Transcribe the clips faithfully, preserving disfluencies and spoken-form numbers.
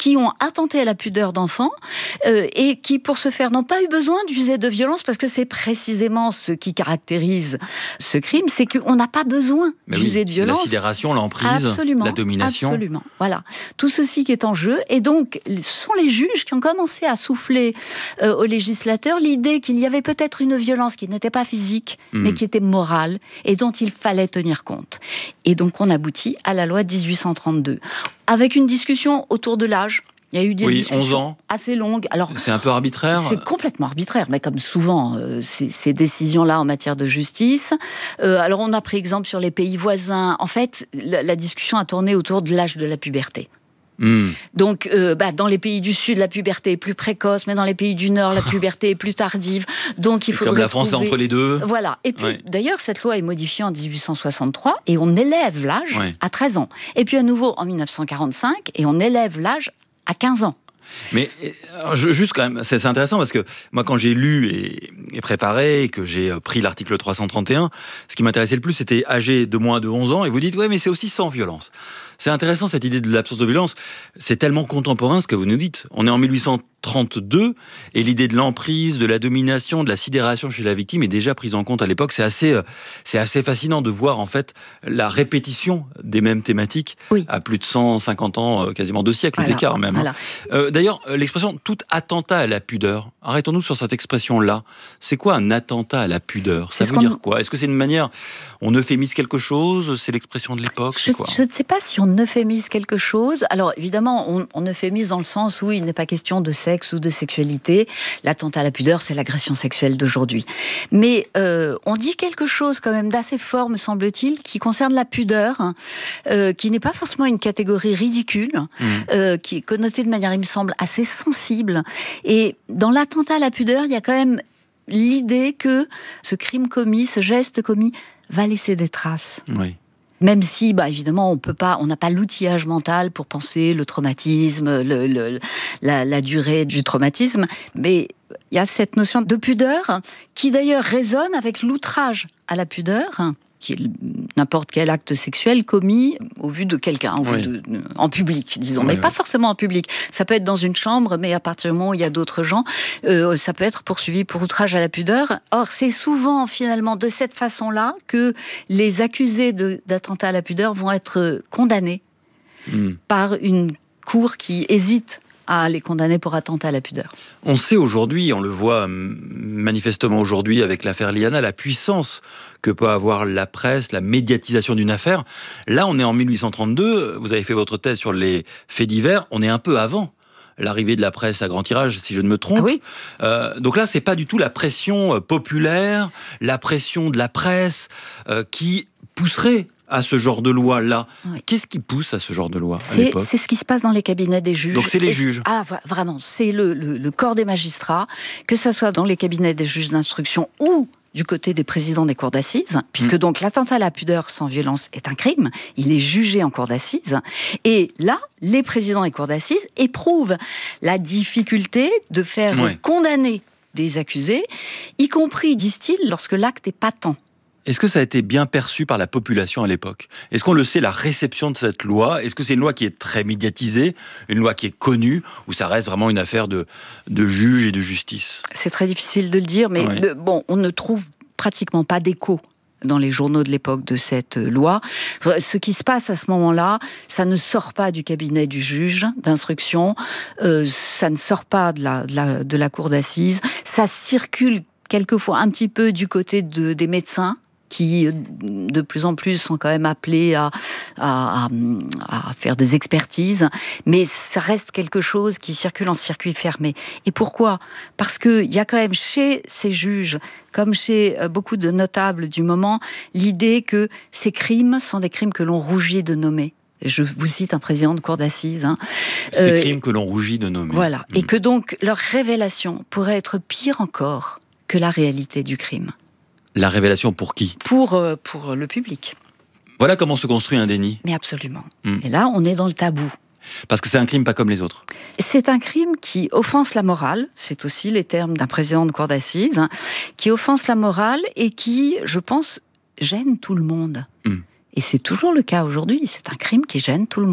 qui ont attenté à la pudeur d'enfants euh, et qui, pour ce faire, n'ont pas eu besoin d'user de violence, parce que c'est précisément ce qui caractérise ce crime, c'est qu'on n'a pas besoin Mais d'user oui, de violence. La sidération, l'emprise, absolument, la domination. Absolument, voilà. Tout ceci qui est en jeu, et donc ce sont les juges qui ont commencé à souffler euh, aux législateurs l'idée qu'il y avait peut-être une violence qui n'était pas physique, mmh. mais qui était morale, et dont il fallait tenir compte. Et donc on aboutit à la loi dix-huit cent trente-deux, avec une discussion autour de l'âge. Il y a eu des oui, discussions onze ans. assez longues. Alors, c'est un peu arbitraire. C'est complètement arbitraire, mais comme souvent, euh, ces, ces décisions-là en matière de justice. Euh, alors, on a pris exemple sur les pays voisins. En fait, la, la discussion a tourné autour de l'âge de la puberté. Mmh. Donc, euh, bah, dans les pays du Sud, la puberté est plus précoce, mais dans les pays du Nord, la puberté est plus tardive. Donc, il faudrait comme la France trouver... est entre les deux. Voilà. Et puis, ouais. d'ailleurs, cette loi est modifiée en dix-huit cent soixante-trois et on élève l'âge ouais. à treize ans. Et puis, à nouveau, en mille neuf cent quarante-cinq, et on élève l'âge à quinze ans. Mais je, juste quand même, c'est, c'est intéressant parce que moi, quand j'ai lu et, et préparé, et que j'ai pris l'article trois cent trente et un, ce qui m'intéressait le plus, c'était âgé de moins de onze ans. Et vous dites, ouais, mais c'est aussi sans violence. C'est intéressant cette idée de l'absence de violence. C'est tellement contemporain ce que vous nous dites. On est en mille huit cent trente-deux et l'idée de l'emprise, de la domination, de la sidération chez la victime est déjà prise en compte à l'époque. C'est assez, c'est assez fascinant de voir en fait la répétition des mêmes thématiques oui. à plus de cent cinquante ans, quasiment deux siècles voilà, d'écart même. Voilà. Euh, d'ailleurs, l'expression « tout attentat à la pudeur », arrêtons-nous sur cette expression-là. C'est quoi un attentat à la pudeur ? Ça veut dire quoi ? Est-ce que c'est une manière, on euphémise quelque chose ? C'est l'expression de l'époque ? Je, c'est quoi ? je ne sais pas si on euphémise quelque chose. Alors évidemment, on, on euphémise dans le sens où il n'est pas question de sexe ou de sexualité. L'attentat à la pudeur, c'est l'agression sexuelle d'aujourd'hui. Mais euh, on dit quelque chose quand même d'assez fort, me semble-t-il, qui concerne la pudeur, hein, euh, qui n'est pas forcément une catégorie ridicule, mmh. euh, qui est connotée de manière, il me semble, assez sensible. Et dans l'attentat à la pudeur, il y a quand même l'idée que ce crime commis, ce geste commis, va laisser des traces. Oui. Même si, bah, évidemment, on peut pas, on n'a pas l'outillage mental pour penser le traumatisme, le, le, la, la durée du traumatisme, mais il y a cette notion de pudeur qui d'ailleurs résonne avec l'outrage à la pudeur, qui est n'importe quel acte sexuel commis au vu de quelqu'un, au oui. vu de, en public, disons, oui, mais oui. pas forcément en public. Ça peut être dans une chambre, mais à partir du moment où il y a d'autres gens, euh, ça peut être poursuivi pour outrage à la pudeur. Or, c'est souvent finalement de cette façon-là que les accusés de, d'attentat à la pudeur vont être condamnés mmh. par une cour qui hésite à les condamner pour attentat à la pudeur. On sait aujourd'hui, on le voit manifestement aujourd'hui avec l'affaire Liana, la puissance que peut avoir la presse, la médiatisation d'une affaire. Là, on est en mille huit cent trente-deux, vous avez fait votre thèse sur les faits divers, on est un peu avant l'arrivée de la presse à grand tirage, si je ne me trompe. Ah oui. Euh, donc là, c'est pas du tout la pression populaire, la pression de la presse euh, qui pousserait à ce genre de loi-là. Oui. Qu'est-ce qui pousse à ce genre de loi c'est, à l'époque ? C'est ce qui se passe dans les cabinets des juges. Donc c'est les Et juges. Ah, vraiment, c'est le, le, le corps des magistrats, que ce soit dans les cabinets des juges d'instruction ou du côté des présidents des cours d'assises, puisque mmh. donc l'attentat à la pudeur sans violence est un crime, il est jugé en cour d'assises, et là, les présidents des cours d'assises éprouvent la difficulté de faire ouais. condamner des accusés, y compris, disent-ils, lorsque l'acte est patent. Est-ce que ça a été bien perçu par la population à l'époque ? Est-ce qu'on le sait, la réception de cette loi ? Est-ce que c'est une loi qui est très médiatisée, une loi qui est connue, ou ça reste vraiment une affaire de, de juge et de justice ? C'est très difficile de le dire, mais oui. de, bon, on ne trouve pratiquement pas d'écho dans les journaux de l'époque de cette loi. Ce qui se passe à ce moment-là, ça ne sort pas du cabinet du juge d'instruction, euh, ça ne sort pas de la, de la, de la cour d'assises, ça circule quelquefois un petit peu du côté de, des médecins, qui de plus en plus sont quand même appelés à, à, à faire des expertises, mais ça reste quelque chose qui circule en circuit fermé. Et pourquoi ? Parce qu'il y a quand même chez ces juges, comme chez beaucoup de notables du moment, l'idée que ces crimes sont des crimes que l'on rougit de nommer. Je vous cite un président de cour d'assises. Hein. Ces euh, crimes que l'on rougit de nommer. Voilà. Mmh. Et que donc leur révélation pourrait être pire encore que la réalité du crime. La révélation pour qui ? Pour, euh, pour le public. Voilà comment se construit un déni. Mais absolument. Mmh. Et là, on est dans le tabou. Parce que c'est un crime pas comme les autres. C'est un crime qui offense la morale, c'est aussi les termes d'un président de cour d'assises, hein, qui offense la morale et qui, je pense, gêne tout le monde. Mmh. Et c'est toujours le cas aujourd'hui, c'est un crime qui gêne tout le monde.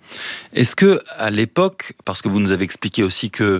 Est-ce que à l'époque, parce que vous nous avez expliqué aussi que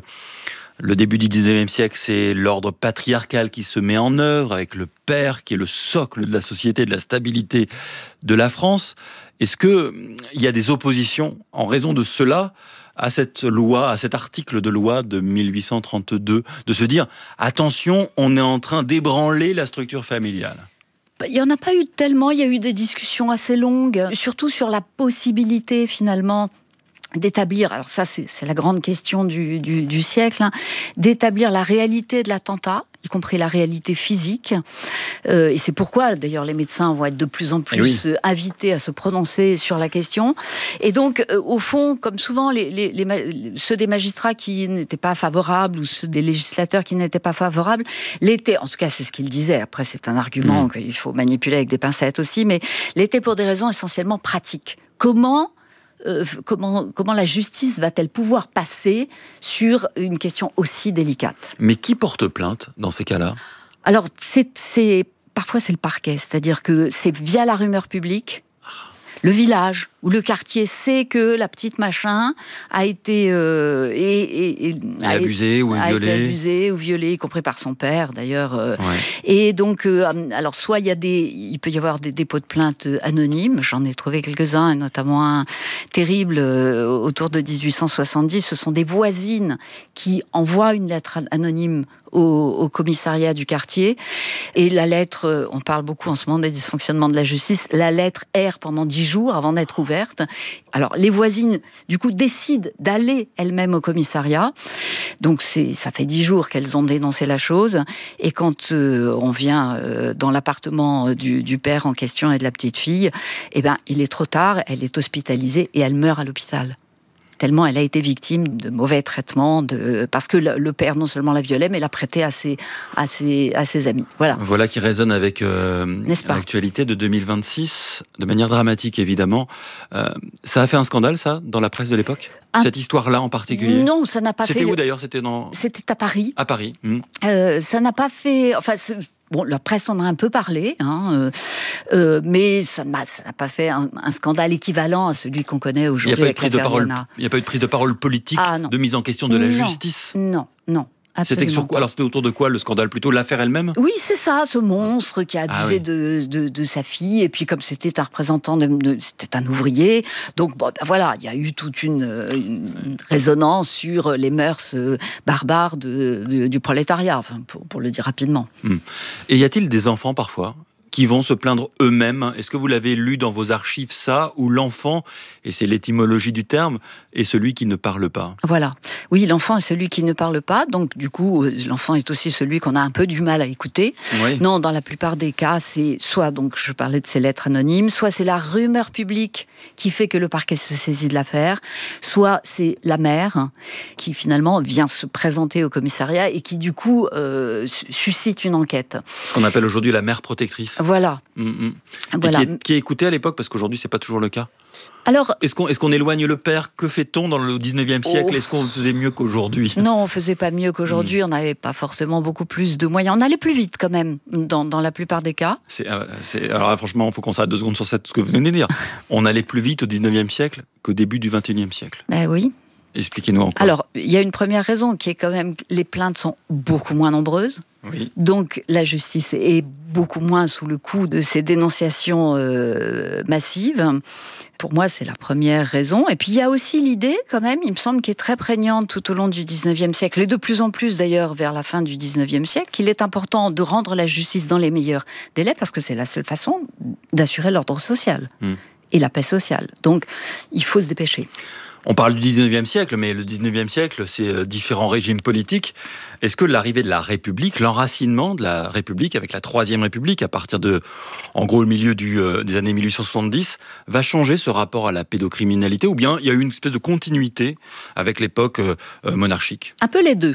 le début du dix-neuvième siècle, c'est l'ordre patriarcal qui se met en œuvre, avec le père qui est le socle de la société, de la stabilité de la France. Est-ce qu'il y a des oppositions en raison de cela à cette loi, à cet article de loi de mille huit cent trente-deux, de se dire « attention, on est en train d'ébranler la structure familiale ». Il n'y en a pas eu tellement, il y a eu des discussions assez longues, surtout sur la possibilité finalement d'établir, alors ça c'est, c'est la grande question du, du, du siècle, hein, d'établir la réalité de l'attentat, y compris la réalité physique. Euh, et c'est pourquoi d'ailleurs les médecins vont être de plus en plus oui. invités à se prononcer sur la question. Et donc euh, au fond, comme souvent, les, les, les, ceux des magistrats qui n'étaient pas favorables ou ceux des législateurs qui n'étaient pas favorables l'étaient, en tout cas c'est ce qu'ils disaient, après c'est un argument mmh. qu'il faut manipuler avec des pincettes aussi, mais l'étaient pour des raisons essentiellement pratiques. Comment Euh, comment, comment la justice va-t-elle pouvoir passer sur une question aussi délicate ? Mais qui porte plainte dans ces cas-là ? Alors, c'est, c'est, parfois c'est le parquet, c'est-à-dire que c'est via la rumeur publique, le village où le quartier sait que la petite machin a été euh, et, et, et, a abusée ou a violée, été abusée ou violée, y compris par son père d'ailleurs. Euh, ouais. Et donc, euh, alors soit il y a des, il peut y avoir des dépôts de plainte anonymes. J'en ai trouvé quelques-uns, et notamment un terrible euh, autour de dix-huit cent soixante-dix. Ce sont des voisines qui envoient une lettre anonyme au, au commissariat du quartier. Et la lettre, on parle beaucoup en ce moment des dysfonctionnements de la justice. La lettre erre pendant dix jours avant d'être ouverte. Alors, les voisines, du coup, décident d'aller elles-mêmes au commissariat. Donc, c'est, ça fait dix jours qu'elles ont dénoncé la chose. Et quand euh, on vient euh, dans l'appartement du, du père en question et de la petite fille, eh ben, il est trop tard, elle est hospitalisée et elle meurt à l'hôpital. Tellement elle a été victime de mauvais traitements, de... parce que le, le père non seulement la violait, mais l'a prêté à ses, à ses, à ses amis. Voilà. Voilà qui résonne avec euh, l'actualité de deux mille vingt-six, de manière dramatique évidemment. Euh, ça a fait un scandale, ça, dans la presse de l'époque ? Un... Cette histoire-là en particulier ? Non, ça n'a pas C'était fait... C'était où d'ailleurs ? C'était dans... C'était à Paris. À Paris. Mmh. Euh, ça n'a pas fait... Enfin, c'est... Bon, la presse en a un peu parlé, hein, euh, euh, mais ça n'a, ça n'a pas fait un, un scandale équivalent à celui qu'on connaît aujourd'hui avec l'affaire Rihanna. Il n'y a pas eu de prise de parole politique, ah, de mise en question de la non, justice ? Non, non. Absolument. C'était sur quoi ? Alors c'était autour de quoi le scandale ? Plutôt l'affaire elle-même ? Oui, c'est ça, ce monstre qui a abusé ah, oui. de, de, de sa fille, et puis comme c'était un représentant, de, de, c'était un ouvrier, donc bon, ben voilà, il y a eu toute une, une résonance sur les mœurs barbares de, de, du prolétariat, enfin, pour, pour le dire rapidement. Hum. Et y a-t-il des enfants parfois qui vont se plaindre eux-mêmes ? Est-ce que vous l'avez lu dans vos archives, ça, où l'enfant, et c'est l'étymologie du terme, est celui qui ne parle pas ? Voilà. Oui, l'enfant est celui qui ne parle pas, donc du coup, l'enfant est aussi celui qu'on a un peu du mal à écouter. Oui. Non, dans la plupart des cas, c'est soit, donc je parlais de ces lettres anonymes, soit c'est la rumeur publique qui fait que le parquet se saisit de l'affaire, soit c'est la mère qui finalement vient se présenter au commissariat et qui du coup euh, suscite une enquête. Ce qu'on appelle aujourd'hui la mère protectrice. Voilà. Mmh, mmh. Voilà. Et qui est, qui est écouté à l'époque, parce qu'aujourd'hui c'est pas toujours le cas. Alors, est-ce qu'on, est-ce qu'on éloigne le père ? Que fait-on dans le dix-neuvième siècle ? oh, Est-ce qu'on faisait mieux qu'aujourd'hui ? Non, on faisait pas mieux qu'aujourd'hui. Mmh. On n'avait pas forcément beaucoup plus de moyens. On allait plus vite quand même, dans, dans la plupart des cas. C'est, euh, c'est, alors franchement, il faut qu'on s'arrête deux secondes sur cette, ce que vous venez de dire. On allait plus vite au dix-neuvième siècle qu'au début du vingt et unième siècle. Ben oui. Expliquez-nous encore. Alors, il y a une première raison qui est quand même que les plaintes sont beaucoup moins nombreuses. Oui. Donc, la justice est beaucoup moins sous le coup de ces dénonciations euh, massives. Pour moi, c'est la première raison. Et puis, il y a aussi l'idée, quand même, il me semble, qui est très prégnante tout au long du dix-neuvième siècle, et de plus en plus, d'ailleurs, vers la fin du dix-neuvième siècle, qu'il est important de rendre la justice dans les meilleurs délais, parce que c'est la seule façon d'assurer l'ordre social mmh. et la paix sociale. Donc, il faut se dépêcher. On parle du dix-neuvième siècle, mais le dix-neuvième siècle, c'est différents régimes politiques. Est-ce que l'arrivée de la République, l'enracinement de la République avec la Troisième République, à partir de, en gros, le milieu du, euh, des années mille huit cent soixante-dix, va changer ce rapport à la pédocriminalité ? Ou bien il y a eu une espèce de continuité avec l'époque euh, monarchique ? Un peu les deux.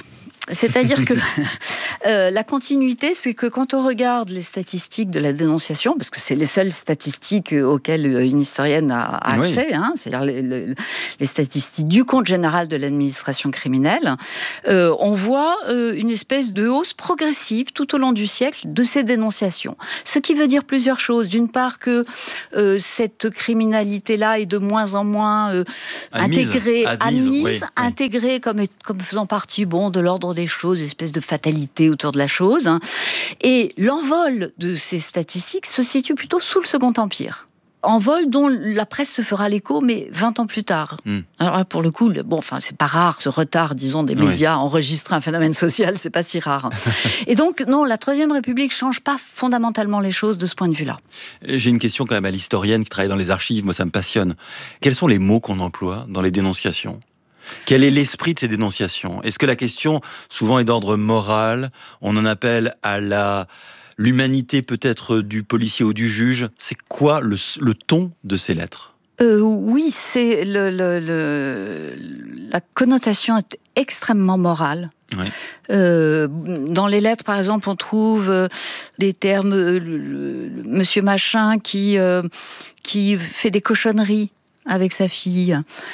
C'est-à-dire que euh, la continuité, c'est que quand on regarde les statistiques de la dénonciation, parce que c'est les seules statistiques auxquelles une historienne a, a accès, oui. hein, c'est-à-dire les, les, les statistiques du compte général de l'administration criminelle, euh, on voit euh, une espèce de hausse progressive tout au long du siècle de ces dénonciations. Ce qui veut dire plusieurs choses. D'une part que euh, cette criminalité-là est de moins en moins euh, admise, intégrée, admise, admise, oui, intégrée oui. Comme, comme faisant partie bon, de l'ordre des choses, espèce de fatalité autour de la chose. Hein. Et l'envol de ces statistiques se situe plutôt sous le Second Empire. Envol dont la presse se fera l'écho, mais vingt ans plus tard. Mm. Alors là, pour le coup, bon, enfin, c'est pas rare, ce retard, disons, des médias à oui. enregistrer un phénomène social, c'est pas si rare. Et donc, non, la Troisième République change pas fondamentalement les choses de ce point de vue-là. J'ai une question quand même à l'historienne qui travaille dans les archives, moi ça me passionne. Quels sont les mots qu'on emploie dans les dénonciations ? Quel est l'esprit de ces dénonciations ? Est-ce que la question, souvent, est d'ordre moral ? On en appelle à la... l'humanité peut-être du policier ou du juge, c'est quoi le, le ton de ces lettres ? euh, Oui, c'est le, le, le, la connotation est extrêmement morale. Oui. Euh, dans les lettres, par exemple, on trouve euh, des termes, euh, le, le, Monsieur Machin qui, euh, qui fait des cochonneries avec sa fille.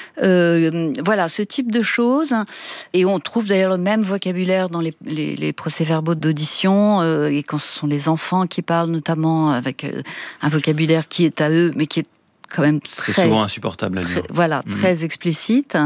Euh, voilà, ce type de choses. Et on trouve d'ailleurs le même vocabulaire dans les, les, les procès-verbaux d'audition, euh, et quand ce sont les enfants qui parlent, notamment avec euh, un vocabulaire qui est à eux, mais qui est quand même très... C'est souvent insupportable à lire. Très, voilà, mmh. très explicite.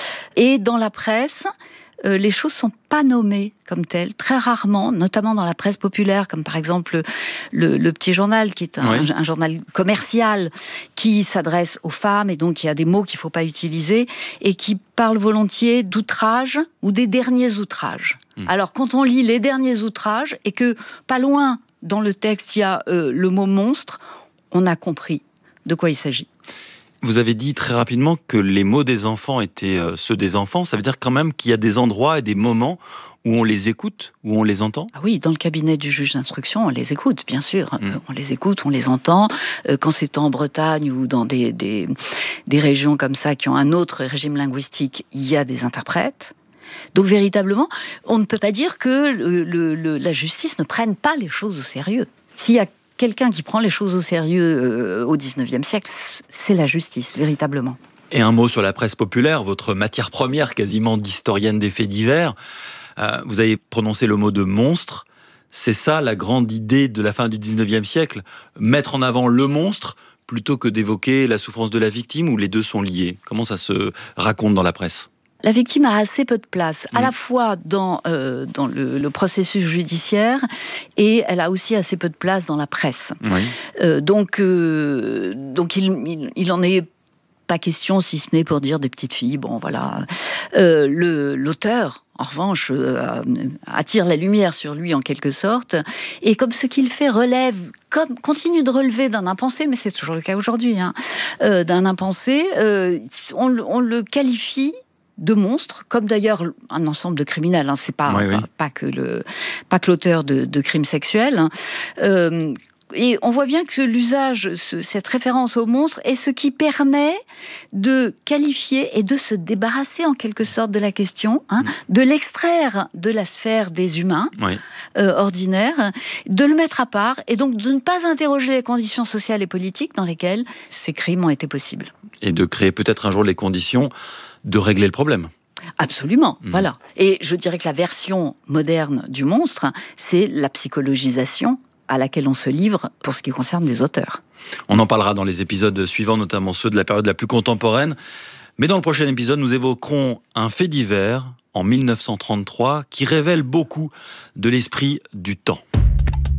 Et dans la presse... Euh, les choses sont pas nommées comme telles, très rarement, notamment dans la presse populaire, comme par exemple le, le Petit Journal, qui est un, oui. un, un journal commercial qui s'adresse aux femmes, et donc il y a des mots qu'il faut pas utiliser, et qui parle volontiers d'outrage ou des derniers outrages. Mmh. Alors quand on lit les derniers outrages, et que pas loin dans le texte il y a euh, le mot monstre, on a compris de quoi il s'agit. Vous avez dit très rapidement que les mots des enfants étaient euh, ceux des enfants. Ça veut dire quand même qu'il y a des endroits et des moments où on les écoute, où on les entend ? Ah oui, dans le cabinet du juge d'instruction, on les écoute, bien sûr. Mmh. On les écoute, on les entend. Euh, quand c'est en Bretagne ou dans des, des, des régions comme ça qui ont un autre régime linguistique, il y a des interprètes. Donc véritablement, on ne peut pas dire que le, le, le, la justice ne prenne pas les choses au sérieux. S'il y a quelqu'un qui prend les choses au sérieux euh, au dix-neuvième siècle, c'est la justice, véritablement. Et un mot sur la presse populaire, votre matière première quasiment d'historienne des faits divers. Euh, vous avez prononcé le mot de monstre. C'est ça la grande idée de la fin du dix-neuvième siècle, mettre en avant le monstre plutôt que d'évoquer la souffrance de la victime, où les deux sont liés. Comment ça se raconte dans la presse ? La victime a assez peu de place, à mmh. la fois dans, euh, dans le, le processus judiciaire, et elle a aussi assez peu de place dans la presse. Oui. Euh, donc, euh, donc il, il, il en est pas question, si ce n'est pour dire des petites filles. Bon, voilà. Euh, le, l'auteur, en revanche, euh, attire la lumière sur lui en quelque sorte, et comme ce qu'il fait relève, comme continue de relever d'un impensé, mais c'est toujours le cas aujourd'hui, hein, euh, d'un impensé, euh, on, on le qualifie de monstres, comme d'ailleurs un ensemble de criminels. Hein, c'est pas, oui, oui. pas pas que le pas que l'auteur de, de crimes sexuels. Hein. Euh, et on voit bien que l'usage, ce, cette référence au monstre, est ce qui permet de qualifier et de se débarrasser en quelque sorte de la question, hein, mmh. de l'extraire de la sphère des humains oui. euh, ordinaires, de le mettre à part, et donc de ne pas interroger les conditions sociales et politiques dans lesquelles ces crimes ont été possibles. Et de créer peut-être un jour les conditions de régler le problème. Absolument, mmh. voilà. Et je dirais que la version moderne du monstre, c'est la psychologisation à laquelle on se livre pour ce qui concerne les auteurs. On en parlera dans les épisodes suivants, notamment ceux de la période la plus contemporaine. Mais dans le prochain épisode, nous évoquerons un fait divers en mille neuf cent trente-trois qui révèle beaucoup de l'esprit du temps.